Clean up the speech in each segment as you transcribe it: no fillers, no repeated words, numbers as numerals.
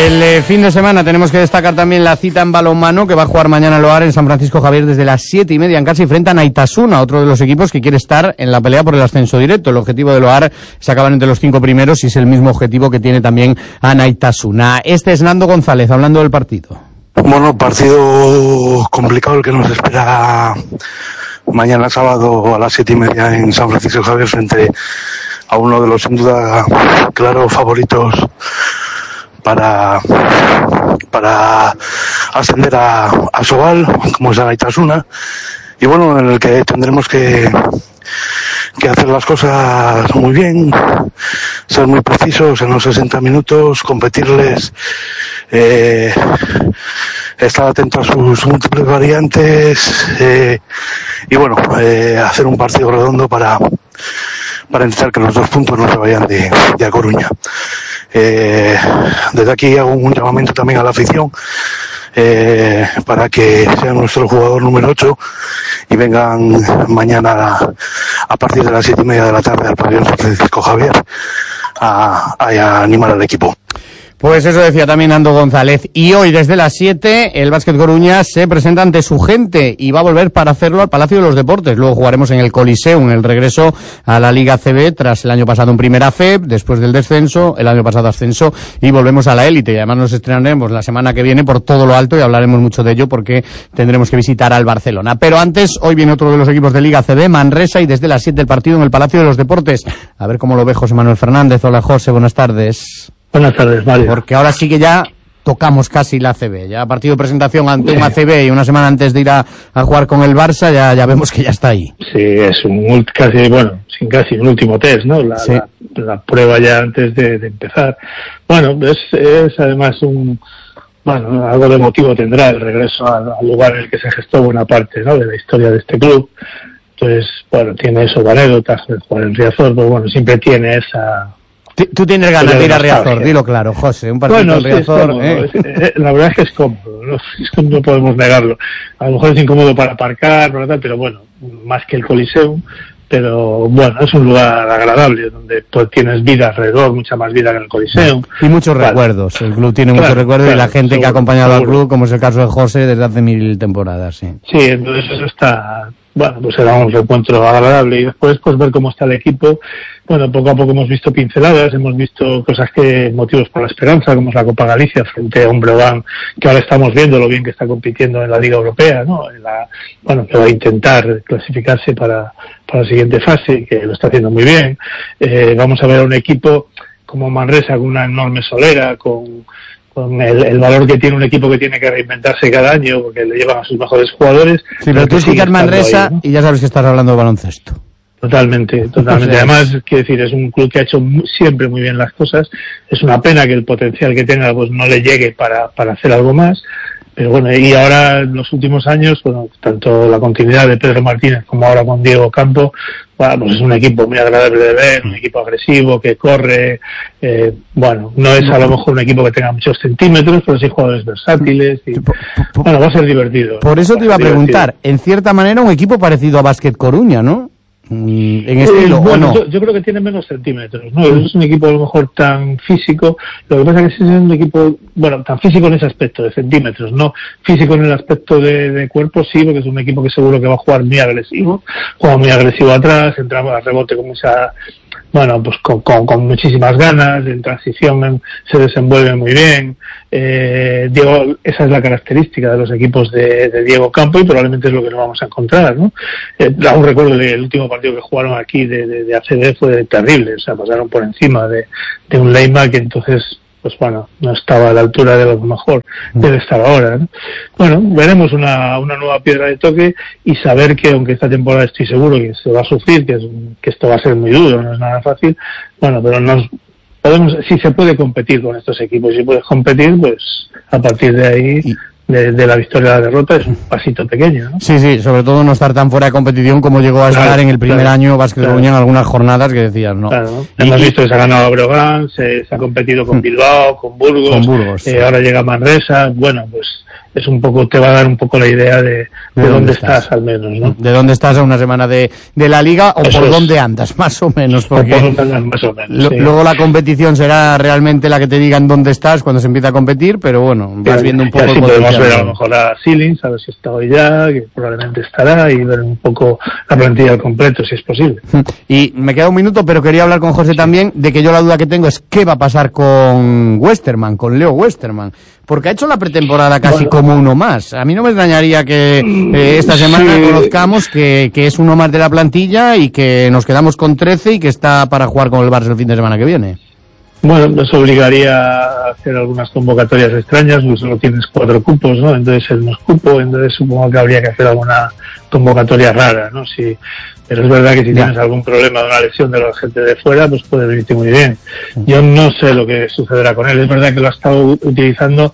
Del fin de semana tenemos que destacar también la cita en balonmano que va a jugar mañana el Oar en San Francisco Javier desde las 7:30 en casa y frente a Naitasuna, otro de los equipos que quiere estar en la pelea por el ascenso directo. El objetivo del Oar es acabar entre los 5 primeros y es el mismo objetivo que tiene también a Naitasuna. Este es Nando González hablando del partido. Bueno, partido complicado el que nos espera mañana sábado a las 7:30 en San Francisco Javier frente a uno de los sin duda claros favoritos para ascender a Sobal, como es a Naitasuna, y bueno, en el que tendremos que hacer las cosas muy bien, ser muy precisos en los 60 minutos, competirles, estar atento a sus múltiples variantes, y bueno, hacer un partido redondo para intentar que los 2 puntos no se vayan de A Coruña. Desde aquí hago un llamamiento también a la afición para que sea nuestro jugador número 8 y vengan mañana a partir de las 7:30 de la tarde al pabellón San Francisco Javier a animar al equipo. Pues eso decía también Nando González. Y hoy, desde las 7, el Básquet Coruña se presenta ante su gente y va a volver para hacerlo al Palacio de los Deportes. Luego jugaremos en el Coliseum, el regreso a la Liga CB tras el año pasado en Primera FEB, después del descenso, el año pasado ascenso, y volvemos a la élite. Y además nos estrenaremos la semana que viene por todo lo alto y hablaremos mucho de ello porque tendremos que visitar al Barcelona. Pero antes, hoy viene otro de los equipos de Liga CB, Manresa, y desde las 7 el partido en el Palacio de los Deportes. A ver cómo lo ve José Manuel Fernández. Hola, José, buenas tardes. Buenas tardes, Mario. Porque ahora sí que ya tocamos casi la ACB. Ya partido de presentación ante un ACB y una semana antes de ir a jugar con el Barça, ya vemos que ya está ahí. Sí, es un último test, ¿no? La prueba ya antes de empezar. Bueno, es además algo de emotivo tendrá el regreso al lugar en el que se gestó buena parte, ¿no?, de la historia de este club. Entonces, bueno, tiene eso, anécdotas de jugar en Riazor, pero bueno, siempre tiene esa... Tú tienes ganas de ir a Riazor, dilo claro, José, un partido en Riazor. La verdad es que es cómodo, no podemos negarlo. A lo mejor es incómodo para aparcar, pero bueno, más que el Coliseum, pero bueno, es un lugar agradable donde pues tienes vida alrededor, mucha más vida que en el Coliseum. Y muchos recuerdos, el club tiene muchos recuerdos y la gente que ha acompañado al club, como es el caso de José, desde hace 1000 temporadas, sí. Sí, entonces eso está... Bueno, pues será un reencuentro agradable y después pues ver cómo está el equipo. Bueno, poco a poco hemos visto pinceladas, hemos visto cosas motivos para la esperanza, como es la Copa Galicia frente a un Breogán, que ahora estamos viendo lo bien que está compitiendo en la Liga Europea, ¿no? Que va a intentar clasificarse para la siguiente fase, que lo está haciendo muy bien. Vamos a ver a un equipo como Manresa con una enorme solera, con el valor que tiene un equipo que tiene que reinventarse cada año porque le llevan a sus mejores jugadores. Sí, pero tú sigues Manresa ahí, ¿no? Y ya sabes que estás hablando de baloncesto. Totalmente. O sea, además, quiero decir, es un club que ha hecho siempre muy bien las cosas. Es una pena que el potencial que tenga pues no le llegue para hacer algo más. Pero bueno, y ahora en los últimos años, bueno, tanto la continuidad de Pedro Martínez como ahora con Diego Campo, bueno, pues es un equipo muy agradable de ver, un equipo agresivo, que corre, no es a lo mejor un equipo que tenga muchos centímetros, pero sí jugadores versátiles, y bueno, va a ser divertido. Por eso te iba a preguntar, en cierta manera un equipo parecido a Básquet Coruña, ¿no? En estilo, bueno, ¿o no? Yo creo que tiene menos centímetros, ¿no? Es un equipo a lo mejor tan físico, lo que pasa es que es un equipo, tan físico en ese aspecto de centímetros, no físico en el aspecto de cuerpo, sí, porque es un equipo que seguro que va a jugar muy agresivo, juega muy agresivo atrás, entra a rebote con esa, pues con muchísimas ganas, en transición se desenvuelve muy bien. Diego, esa es la característica de los equipos de Diego Campo y probablemente es lo que nos vamos a encontrar, ¿no? Aún recuerdo el último partido que jugaron aquí de ACB fue terrible, o sea, pasaron por encima de un Leyma que entonces no estaba a la altura de lo que mejor debe estar ahora, ¿no? Bueno, veremos una nueva piedra de toque y saber que aunque esta temporada estoy seguro que se va a sufrir, que esto va a ser muy duro, no es nada fácil, pero si se puede competir con estos equipos, si puedes competir, pues a partir de ahí de la victoria a la derrota es un pasito pequeño, ¿no? Sí, sobre todo no estar tan fuera de competición como llegó a estar en el primer año Vázquez Coruña en algunas jornadas que decías, ¿no? Claro. Hemos visto que se ha ganado a Breogán, se ha competido con Bilbao, con Burgos, ahora llega Manresa, bueno, pues es un poco, te va a dar un poco la idea de dónde estás al menos, ¿no? De dónde estás a una semana de la Liga o eso por dónde andas, más o menos. Porque por dónde andas, más o menos, sí. Luego la competición será realmente la que te digan dónde estás cuando se empieza a competir, pero bueno, vas viendo un poco el potencial. Podemos ver a lo mejor a Silins, a ver si está hoy ya, que probablemente estará, y ver un poco la plantilla al completo, si es posible. Y me queda un minuto, pero quería hablar con José también, de que yo la duda que tengo es qué va a pasar con Westermann, con Leo Westermann, porque ha hecho la pretemporada casi como uno más. A mí no me extrañaría que esta semana conozcamos que es uno más de la plantilla y que nos quedamos con 13 y que está para jugar con el Barça el fin de semana que viene. Bueno, nos obligaría a hacer algunas convocatorias extrañas, pues solo tienes 4 cupos, ¿no? Entonces él no es cupo, entonces supongo que habría que hacer alguna convocatoria rara, ¿no? Sí, pero es verdad que si tienes algún problema de una lesión de la gente de fuera, pues puede venirte muy bien. Yo no sé lo que sucederá con él, es verdad que lo ha estado utilizando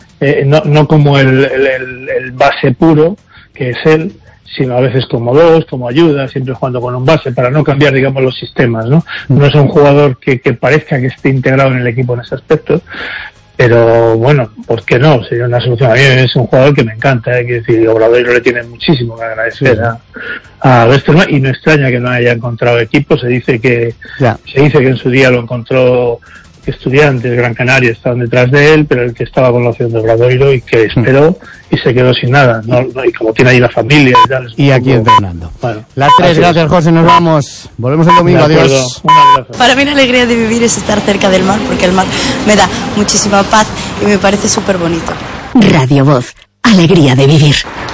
no como el base puro, que es él, sino a veces como 2, como ayuda, siempre jugando con un base, para no cambiar, digamos, los sistemas, ¿no? No es un jugador que parezca que esté integrado en el equipo en ese aspecto, pero bueno, ¿por qué no? Sería una solución. A mí es un jugador que me encanta, hay que decir, Obradoiro le tiene muchísimo que agradecer a Westermann, y no extraña que no haya encontrado equipo. Se dice que en su día lo encontró Estudiantes, Gran Canaria estaban detrás de él, pero el que estaba con la opción de Obradoiro y que esperó y se quedó sin nada, y como tiene ahí la familia y tal. Y aquí entrenando. Bueno, las 3, gracias José, nos vamos. Volvemos el domingo, adiós. Para mí la alegría de vivir es estar cerca del mar, porque el mar me da muchísima paz y me parece súper bonito. Radio Voz, alegría de vivir.